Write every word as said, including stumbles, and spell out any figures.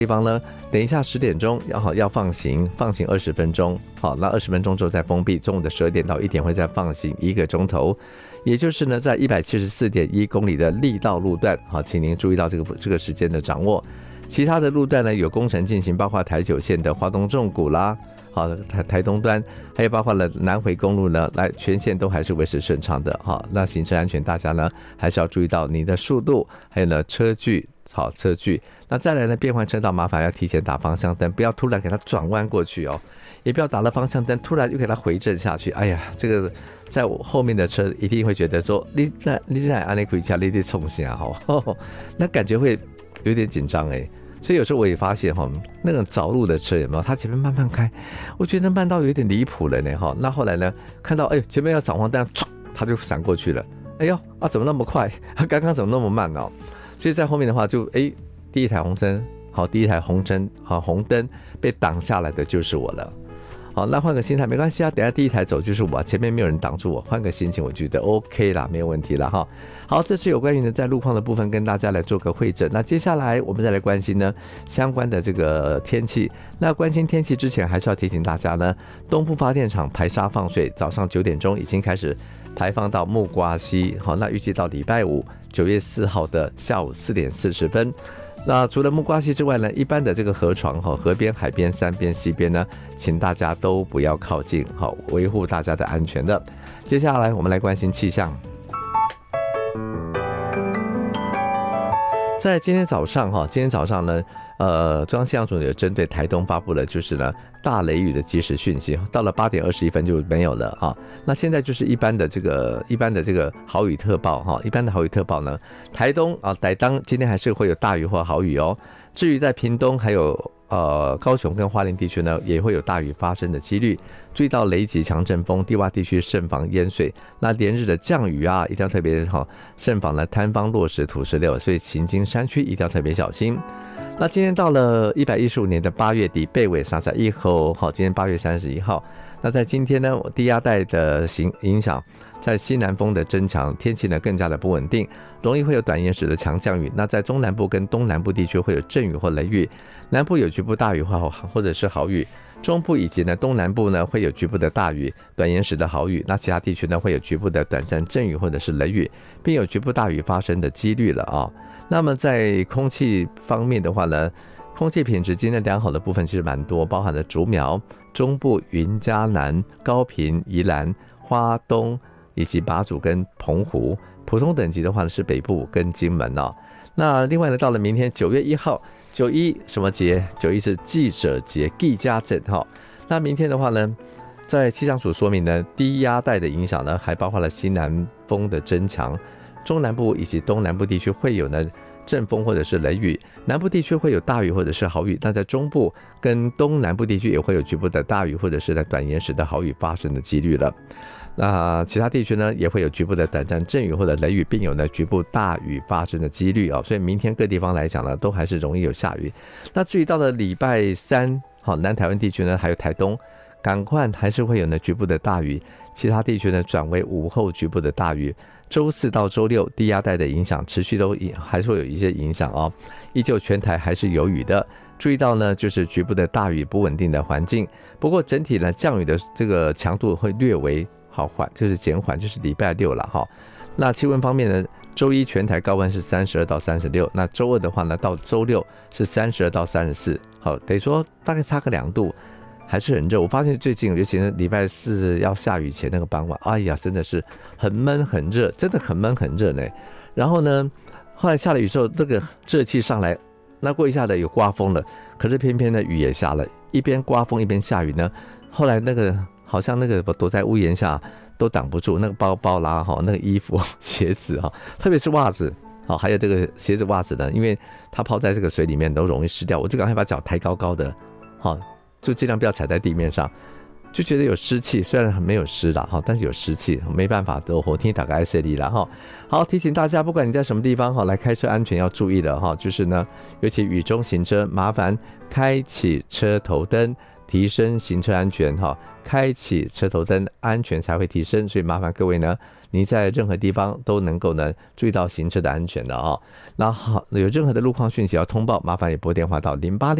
地方呢，等一下十点钟要好要放行，放行二十分钟，好，那二十分钟之后再封闭，中午的十二点到一点会再放行一个钟头，也就是呢，在一百七十四点一公里的力道路段，好，请您注意到这个这个时间的掌握。其他的路段呢有工程进行，包括台九线的华东重谷啦，好，台台东端，还有包括了南回公路呢，来全线都还是维持顺畅的，好，那行车安全大家呢还是要注意到你的速度，还有呢车距。好，车距，那再来呢？变换车道麻烦要提前打方向灯，不要突然给它转弯过去哦，也不要打了方向灯，突然又给它回正下去。哎呀，这个在我后面的车一定会觉得说，你那你那安利回家，你得冲下哈，那感觉会有点紧张哎。所以有时候我也发现哈，那种找路的车有没有？他前面慢慢开，我觉得慢到有点离谱了呢哈。那后来呢，看到哎前面要闯黄灯，唰，他就闪过去了。哎呦啊，怎么那么快？他刚刚怎么那么慢哦？所以在后面的话就，就哎，第一台红灯，好，第一台红灯，好，红灯被挡下来的就是我了。好，那换个心态没关系啊，等一下第一台走就是我，前面没有人挡住我，换个心情，我觉得 OK 啦，没有问题了哈。好，这是有关于呢在路况的部分跟大家来做个会诊。那接下来我们再来关心呢相关的这个天气。那关心天气之前，还是要提醒大家呢，东部发电厂排沙放水，早上九点钟已经开始排放到木瓜溪。好，那预计到礼拜五九月四号的下午四点四十分。那除了木瓜溪之外呢，一般的这个河床、河边、海边、山边、溪边呢，请大家都不要靠近，好，维护大家的安全的。接下来我们来关心气象。在今天早上哈，今天早上呢，呃，中央气象署有针对台东发布了就是呢大雷雨的即时讯息，到了八点二十一分就没有了哈。那现在就是一般的这个一般的这个豪雨特报哈，一般的豪雨特报呢，台东啊台东今天还是会有大雨或豪雨哦。至于在屏东还有呃高雄跟花莲地区呢，也会有大雨发生的几率。注意到雷击、强阵风，低洼地区慎防淹水。那连日的降雨啊，一定要特别好慎防呢坍方、落石、土石流，所以行经山区一定要特别小心。那今天到了一百一十五年的八月底，北纬三十一号，好，今天八月三十一号。那在今天呢，低压带的影响，在西南风的增强，天气呢更加的不稳定，容易会有短延时的强降雨。那在中南部跟东南部地区会有阵雨或雷雨，南部有局部大雨或或者是豪雨，中部以及呢东南部呢会有局部的大雨、短延时的豪雨，那其他地区呢会有局部的短暂阵雨或者是雷雨，并有局部大雨发生的几率了啊。那么在空气方面的话呢，空气品质今天良好的部分其实蛮多，包含了竹苗、中部、云嘉南、高屏、宜兰、花东以及马祖跟澎湖。普通等级的话呢是北部跟金门哦。那另外呢，到了明天九月一号，九一什么节？九一是记者节，记家节哈。那明天的话呢，在气象署说明呢，低压带的影响呢，还包括了西南风的增强，中南部以及东南部地区会有呢阵风或者是雷雨，南部地区会有大雨或者是豪雨，那在中部跟东南部地区也会有局部的大雨或者是短延时的豪雨发生的几率了。那其他地区呢也会有局部的短暂阵雨或者雷雨，并有呢局部大雨发生的几率哦。所以明天各地方来讲呢，都还是容易有下雨。那至于到了礼拜三，好，南台湾地区呢还有台东、港块还是会有呢局部的大雨，其他地区呢转为午后局部的大雨。周四到周六低压带的影响持续都还是会有一些影响哦，依旧全台还是有雨的。注意到呢就是局部的大雨不稳定的环境，不过整体呢降雨的这个强度会略为好缓，就是减缓，就是礼拜六了哈。那气温方面呢，周一全台高温是三十二到三十六，那周二的话呢，到周六是三十二到三十四，好，等于说大概差个两度，还是很热。我发现最近尤其是礼拜四要下雨前那个傍晚，哎呀，真的是很闷很热，真的很闷很热呢。然后呢，后来下了雨之后，那个热气上来，那过一下的有刮风了，可是偏偏呢雨也下了，一边刮风一边下雨呢，后来那个好像那个躲在屋檐下都挡不住，那个包包啦，那个衣服、鞋子，特别是袜子，还有这个鞋子、袜子呢，因为它泡在这个水里面都容易湿掉，我就赶快把脚抬高高的，就尽量不要踩在地面上，就觉得有湿气，虽然没有湿啦，但是有湿气，没办法，都火天打个 S L 啦。好，提醒大家，不管你在什么地方来开车安全要注意的，就是呢，尤其雨中行车，麻烦开启车头灯， 提升行车安全哈，开启车头灯，安全才会提升。所以麻烦各位呢，你在任何地方都能够呢注意到行车的安全的啊。那好，有任何的路况讯息要通报，麻烦也拨电话到零八零。